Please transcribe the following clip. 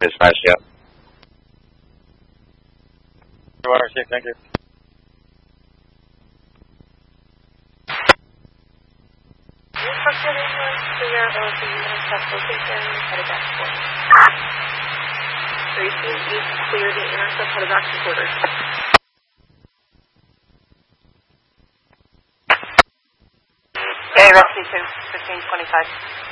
Dispatch, yep. Thank you. Clear over unit test location, headed back to quarters. 32 East, clear the intercept, headed back to quarters. Hey, Rescue 2, 1525.